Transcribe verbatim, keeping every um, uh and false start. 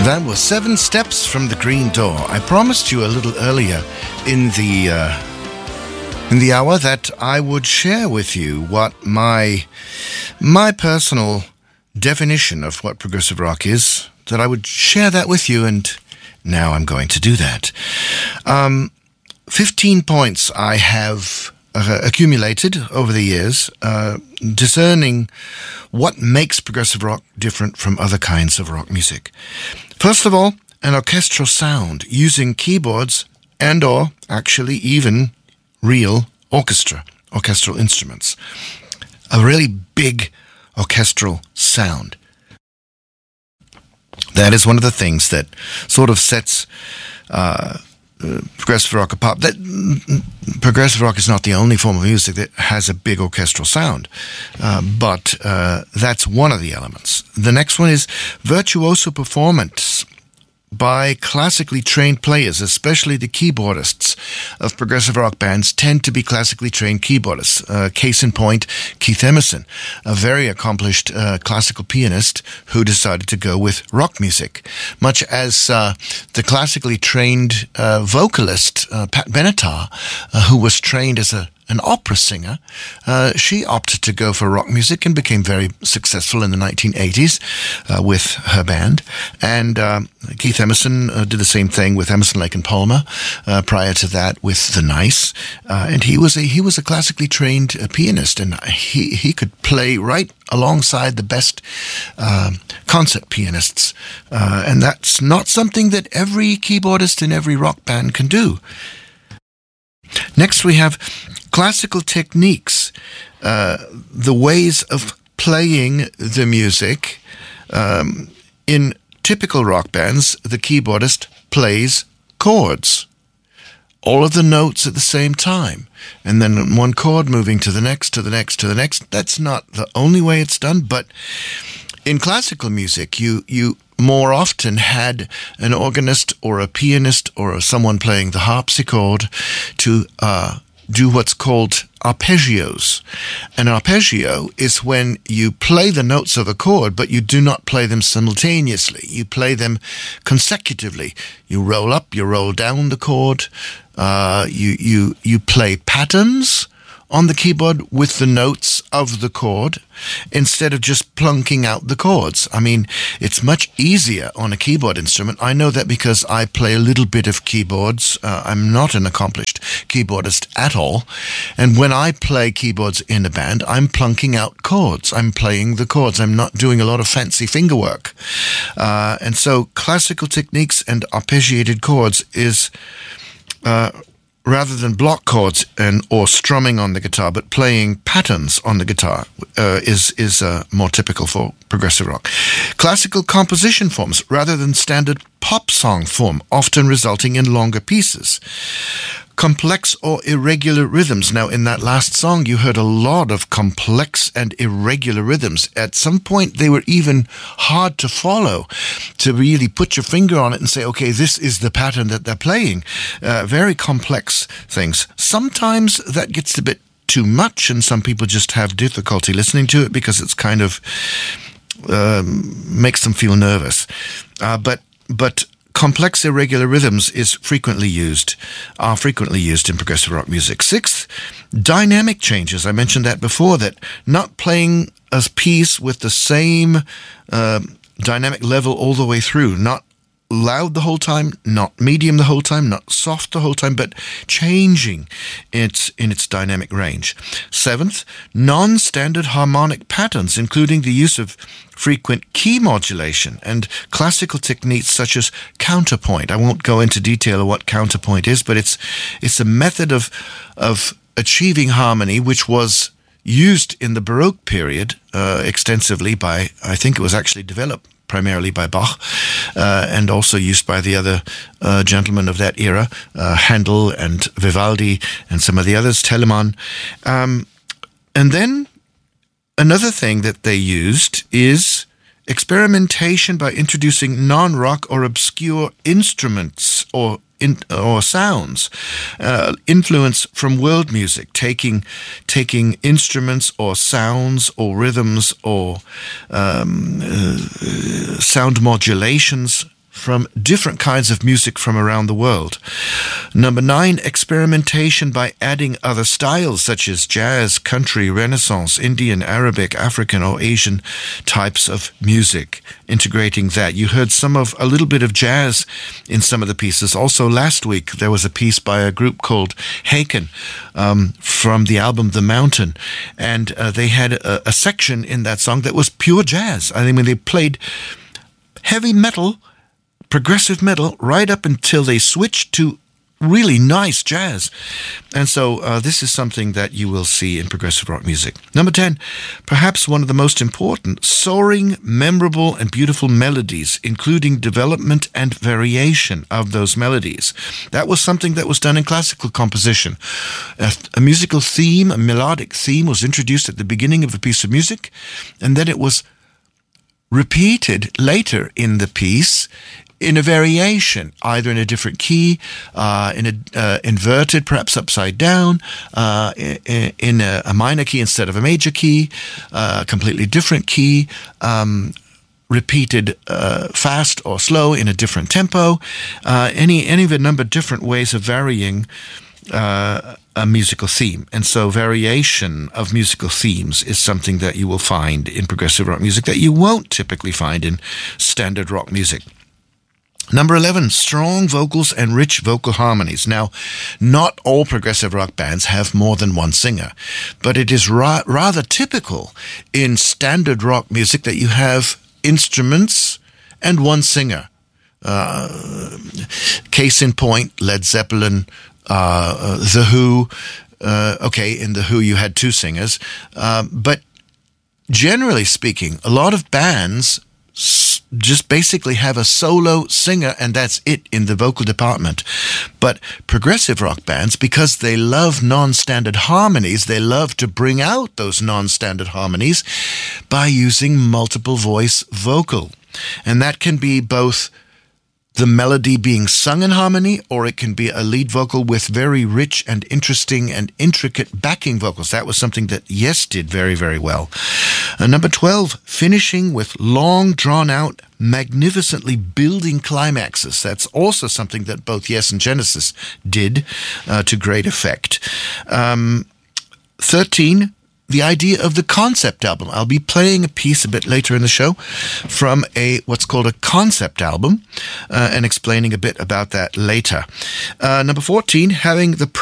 That was Seven Steps from the Green Door. I promised you a little earlier in the uh, in the hour that I would share with you what my my personal definition of what progressive rock is, that I would share that with you, and now I'm going to do that. Um, Fifteen points I have uh, accumulated over the years, uh, discerning what makes progressive rock different from other kinds of rock music. First of all, an orchestral sound using keyboards and or actually even real orchestra, orchestral instruments. A really big orchestral sound. That is one of the things that sort of sets uh, uh, progressive rock apart. That mm, progressive rock is not the only form of music that has a big orchestral sound, uh, but uh, that's one of the elements. The next one is virtuoso performance by classically trained players, especially the keyboardists of progressive rock bands tend to be classically trained keyboardists. Uh, case in point, Keith Emerson, a very accomplished uh, classical pianist who decided to go with rock music. Much as uh, the classically trained uh, vocalist, uh, Pat Benatar, uh, who was trained as a an opera singer, uh, she opted to go for rock music and became very successful in the nineteen eighties uh, with her band. And uh, Keith Emerson uh, did the same thing with Emerson, Lake and Palmer. Uh, prior to that, with the Nice, uh, and he was a he was a classically trained uh, pianist, and he he could play right alongside the best uh, concert pianists. Uh, and that's not something that every keyboardist in every rock band can do. Next, we have classical techniques, uh, the ways of playing the music. Um, in typical rock bands, the keyboardist plays chords, all of the notes at the same time, and then one chord moving to the next, to the next, to the next. That's not the only way it's done, but in classical music, you you more often had an organist or a pianist or someone playing the harpsichord to uh, do what's called arpeggios. An arpeggio is when you play the notes of a chord, but you do not play them simultaneously. You play them consecutively. You roll up, you roll down the chord, uh, you, you, you play patterns on the keyboard with the notes of the chord instead of just plunking out the chords. I mean, it's much easier on a keyboard instrument. I know that because I play a little bit of keyboards. Uh, I'm not an accomplished keyboardist at all. And when I play keyboards in a band, I'm plunking out chords. I'm playing the chords. I'm not doing a lot of fancy finger work. Uh, and so classical techniques and arpeggiated chords is Uh, rather than block chords and or strumming on the guitar, but playing patterns on the guitar uh, is is uh, more typical for progressive rock. Classical composition forms rather than standard pop song form, often resulting in longer pieces. Complex or irregular rhythms. Now, in that last song, you heard a lot of complex and irregular rhythms. At some point, they were even hard to follow, to really put your finger on it and say, okay, this is the pattern that they're playing. Uh, very complex things. Sometimes that gets a bit too much, and some people just have difficulty listening to it because it's kind of um, makes them feel nervous. Uh, but but complex irregular rhythms is frequently used, are frequently used in progressive rock music. Sixth, dynamic changes. I mentioned that before, that not playing a piece with the same uh, dynamic level all the way through, not loud the whole time, not medium the whole time, not soft the whole time, but changing its in its dynamic range. Seventh, non-standard harmonic patterns, including the use of frequent key modulation and classical techniques such as counterpoint. I won't go into detail of what counterpoint is, but it's it's a method of of achieving harmony which was used in the Baroque period uh, extensively by, I think it was actually developed primarily by Bach, uh, and also used by the other uh, gentlemen of that era, uh, Handel and Vivaldi and some of the others, Telemann. Um, and then another thing that they used is experimentation by introducing non-rock or obscure instruments or in, or sounds, uh, influence from world music, taking taking instruments or sounds or rhythms or um, uh, sound modulations from different kinds of music from around the world. Number nine, experimentation by adding other styles such as jazz, country, Renaissance, Indian, Arabic, African, or Asian types of music. Integrating that. You heard some of a little bit of jazz in some of the pieces. Also last week there was a piece by a group called Haken um, from the album The Mountain, and uh, they had a, a section in that song that was pure jazz. I mean, they played heavy metal, progressive metal, right up until they switched to really nice jazz. And so uh, this is something that you will see in progressive rock music. Number ten, perhaps one of the most important, soaring, memorable, and beautiful melodies, including development and variation of those melodies. That was something that was done in classical composition. A, a musical theme, a melodic theme was introduced at the beginning of a piece of music, and then it was repeated later in the piece in a variation, either in a different key, uh, in a uh, inverted, perhaps upside down, uh, in, in a, a minor key instead of a major key, uh, a completely different key, um, repeated uh, fast or slow in a different tempo, uh, any any of a number of different ways of varying uh, a musical theme. And so variation of musical themes is something that you will find in progressive rock music that you won't typically find in standard rock music. Number eleven, strong vocals and rich vocal harmonies. Now, not all progressive rock bands have more than one singer, but it is ra- rather typical in standard rock music that you have instruments and one singer. Uh, case in point, Led Zeppelin, uh, The Who. Uh, okay, in The Who you had two singers. Uh, but generally speaking, a lot of bands just basically have a solo singer, and that's it in the vocal department. But progressive rock bands, because they love non-standard harmonies, they love to bring out those non-standard harmonies by using multiple voice vocal. And that can be both the melody being sung in harmony, or it can be a lead vocal with very rich and interesting and intricate backing vocals. That was something that Yes did very, very well. Uh, number twelve, finishing with long, drawn-out, magnificently building climaxes. That's also something that both Yes and Genesis did uh, to great effect. Um, thirteen, the idea of the concept album. I'll be playing a piece a bit later in the show from a what's called a concept album uh, and explaining a bit about that later. Uh, number fourteen, having the